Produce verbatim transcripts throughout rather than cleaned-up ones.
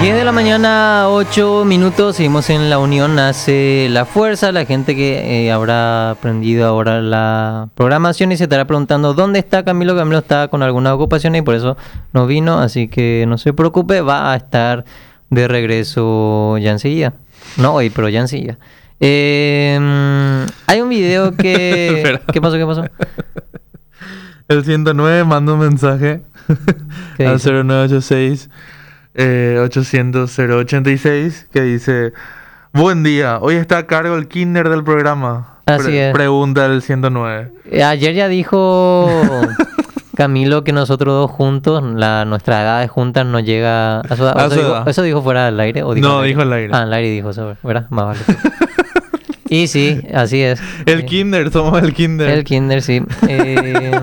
diez de la mañana, ocho minutos, seguimos en La Unión Hace la Fuerza. La gente que eh, habrá aprendido ahora la programación y se estará preguntando ¿dónde está Camilo? Camilo está con alguna ocupación y por eso no vino, así que no se preocupe, va a estar de regreso ya enseguida. No hoy, pero ya enseguida. Eh, hay un video que... ¿Qué pasó? ¿Qué pasó? El ciento nueve manda un mensaje al cero nueve ocho seis eh, ochocientos cero ochenta y seis que dice: buen día, hoy está a cargo el kinder del programa. Así Pre- es. Pregunta el ciento nueve. Eh, Ayer ya dijo Camilo que nosotros dos juntos, la, nuestra edad de juntas no llega a su edad. A ¿Eso, su dijo, edad. ¿Eso dijo fuera del aire? ¿O dijo No, al aire? dijo al aire. Ah, al aire dijo eso, ¿verdad? Más vale. Y sí, así es. El Eh, kinder, somos el kinder. El kinder, sí. Eh,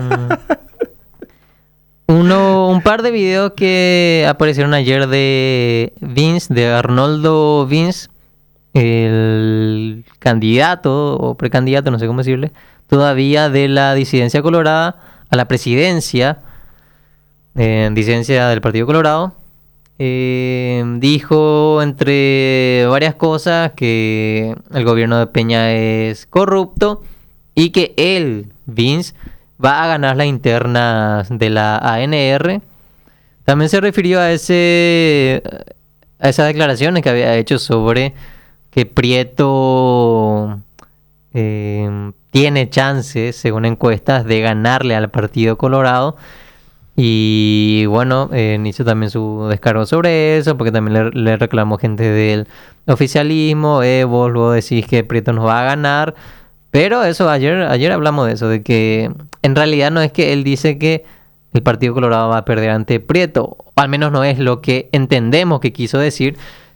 uno, un par de videos que aparecieron ayer de Vince, de Arnoldo Vince, el candidato o precandidato, no sé cómo decirle, todavía de la disidencia colorada a la presidencia, eh, disidencia del Partido Colorado. Eh, dijo entre varias cosas que el gobierno de Peña es corrupto y que él, Vince, va a ganar las internas de la A N R. También se refirió a ese a esas declaraciones que había hecho sobre que Prieto eh, tiene chances, según encuestas, de ganarle al Partido Colorado. Y bueno, eh, hizo también su descargo sobre eso, porque también le, le reclamó gente del oficialismo. Eh, vos luego decís que Prieto nos va a ganar. Pero eso, ayer, ayer hablamos de eso, de que en realidad no es que él dice que el Partido Colorado va a perder ante Prieto, o al menos no es lo que entendemos que quiso decir,